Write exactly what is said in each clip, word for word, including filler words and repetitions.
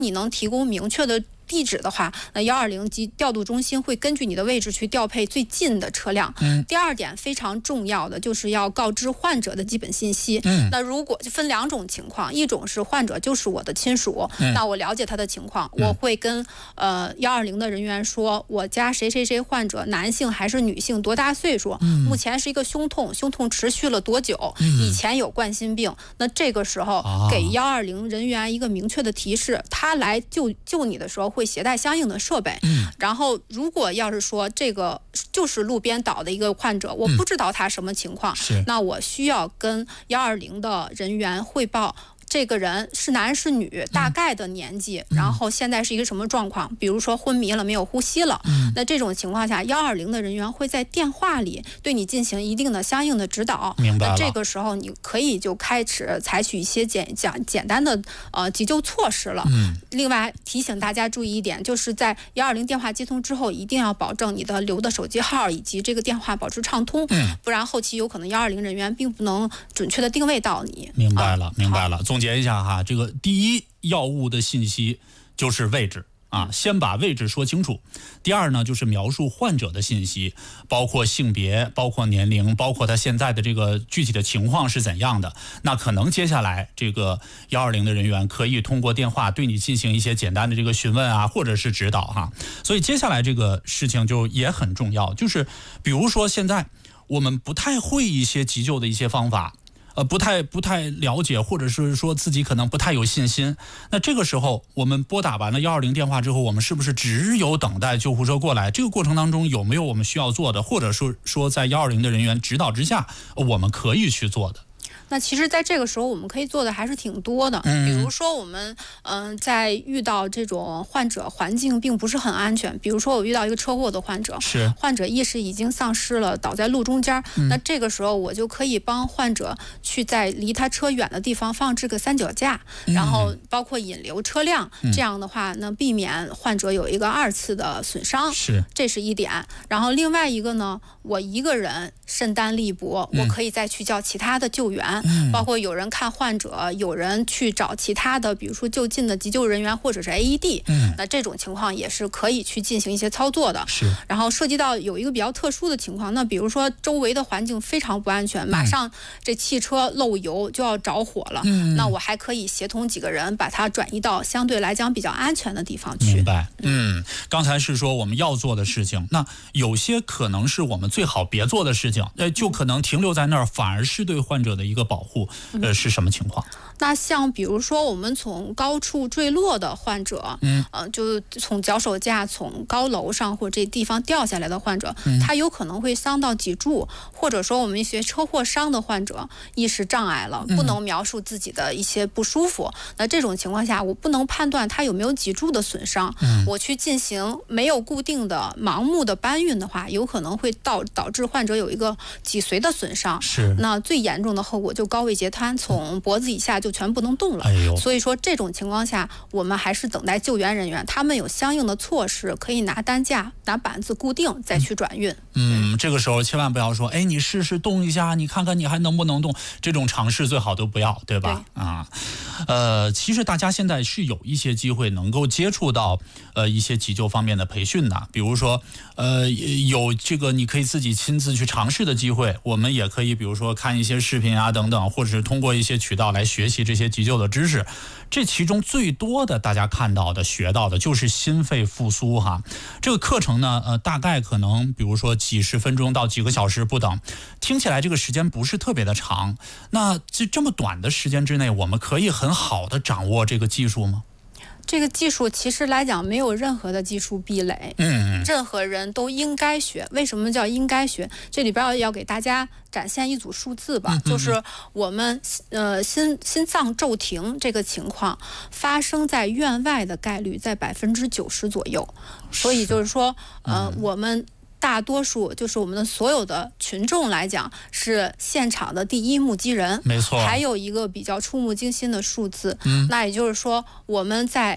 你能提供明确的地址的话，那幺二零及调度中心会根据你的位置去调配最近的车辆。 嗯、 第二点非常重要的就是要告知患者的基本信息。 嗯、 那如果分两种情况，一种是患者就是我的亲属， 嗯、 那我了解他的情况， 嗯、 我会跟呃幺二零的人员说，我家谁谁谁患者，男性还是女性，多大岁数， 嗯、 目前是一个胸痛，胸痛持续了多久， 嗯、 以前有冠心病。那这个时候给幺二零人员一个明确的提示，他来救救你的时候会携带相应的设备。 嗯、 然后如果要是说这个就是路边倒的一个患者，我不知道他什么情况， 是那我需要跟幺二零的人员汇报。这个人是男是女，大概的年纪， 嗯、 然后现在是一个什么状况？比如说昏迷了，没有呼吸了。 嗯、 那这种情况下，幺二零的人员会在电话里对你进行一定的相应的指导。 明白了。 那这个时候你可以就开始采取一些简简简单的呃急救措施了。 嗯。 另外提醒大家注意一点，就是在幺二零电话接通之后，一定要保证你的留的手机号以及这个电话保持畅通。 嗯。 不然后期有可能幺二零人员并不能准确的定位到你。 明白了， 啊、 明白了。总结一下哈，这个第一，药物的信息就是位置啊，先把位置说清楚。第二呢，就是描述患者的信息，包括性别，包括年龄，包括他现在的这个具体的情况是怎样的。那可能接下来这个幺二零的人员可以通过电话对你进行一些简单的这个询问啊，或者是指导哈。所以接下来这个事情就也很重要，就是比如说现在我们不太会一些急救的一些方法。呃，不太不太了解，或者是说自己可能不太有信心。那这个时候，我们拨打完了幺二零电话之后，我们是不是只有等待救护车过来？这个过程当中有没有我们需要做的，或者说说在幺二零的人员指导之下，我们可以去做的？ 那其实在这个时候我们可以做的还是挺多的， 嗯、 比如说我们嗯、呃、在遇到这种患者环境并不是很安全，比如说我遇到一个车祸的患者， 是患者意识已经丧失了，倒在路中间、 嗯、 那这个时候我就可以帮患者去在离他车远的地方放置个三脚架、嗯、然后包括引流车辆、嗯、这样的话呢避免患者有一个二次的损伤， 是这是一点。然后另外一个呢，我一个人身单力薄、嗯、我可以再去叫其他的救援、嗯、包括有人看患者，有人去找其他的比如说就近的急救人员或者是 A E D、嗯、那这种情况也是可以去进行一些操作的。 是。 然后涉及到有一个比较特殊的情况，那比如说周围的环境非常不安全、嗯、马上这汽车漏油就要着火了、嗯、那我还可以协同几个人把它转移到相对来讲比较安全的地方去。 明白。嗯，刚才是说我们要做的事情，那有些可能是我们最好别做的事情，呃，就可能停留在那儿，反而是对患者的一个保护。呃，是什么情况？ 那像比如说我们从高处坠落的患者，嗯，呃，就从脚手架从高楼上或者这地方掉下来的患者，嗯、他有可能会伤到脊柱，或者说我们一些车祸伤的患者，意识障碍了，不能描述自己的一些不舒服。嗯、那这种情况下，我不能判断他有没有脊柱的损伤，嗯、我去进行没有固定的盲目的搬运的话，有可能会导导致患者有一个脊髓的损伤。 是。 那最严重的后果就高位截瘫，从脖子以下就全不能动了。 哎呦， 所以说这种情况下，我们还是等待救援人员，他们有相应的措施，可以拿担架、拿板子固定，再去转运。 嗯，这个时候千万不要说，哎，你试试动一下，你看看你还能不能动，这种尝试最好都不要，对吧？ 对啊，呃，其实大家现在是有一些机会能够接触到呃一些急救方面的培训的，比如说呃有这个你可以自己亲自去尝试的机会，我们也可以比如说看一些视频啊等等，或者是通过一些渠道来学习这些急救的知识。这其中最多的大家看到的学到的就是心肺复苏哈，这个课程呢呃大概可能比如说几十分钟到几个小时不等，听起来这个时间不是特别的长。那这这么短的时间之内，我们可以很好的掌握这个技术吗？ 这个技术其实来讲没有任何的技术壁垒， 嗯， 任何人都应该学。为什么叫应该学？这里边要给大家展现一组数字吧，嗯、就是我们呃心心脏骤停这个情况发生在院外的概率在百分之九十左右，所以就是说呃、嗯、我们。大多数就是我们的所有的群众来讲是现场的第一目击人， 没错。没错。还有一个比较触目惊心的数字， 还有一个比较触目惊心的数字，那也就是说我们在呃心心脏骤停这个情况发生在院外的概率在百分之九十左右，所以就是说呃我们大多数就是我们的所有的群众来讲是现场的第一目击人，没错。还有一个比较触目惊心的数字，那也就是说我们在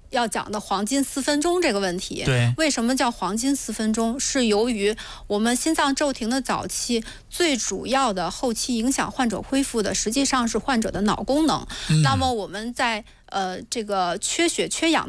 要讲的黄金四分钟这个问题。 对， 为什么叫黄金四分钟？是由于我们心脏骤停的早期，最主要的后期影响患者恢复的，实际上是患者的脑功能。嗯、那么我们在呃这个缺血缺氧